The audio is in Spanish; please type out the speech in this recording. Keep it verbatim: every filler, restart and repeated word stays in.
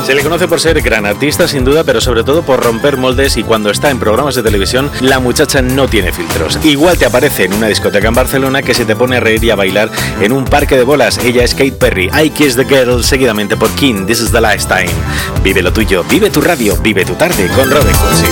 Se le conoce por ser gran artista sin duda, pero sobre todo por romper moldes, y cuando está en programas de televisión la muchacha no tiene filtros. Igual te aparece en una discoteca en Barcelona que se te pone a reír y a bailar en un parque de bolas. Ella es Katy Perry. I Kiss the Girl, seguidamente por King, This is the Last Time. Vive lo tuyo, vive tu radio, vive tu tarde con Robin Cursi.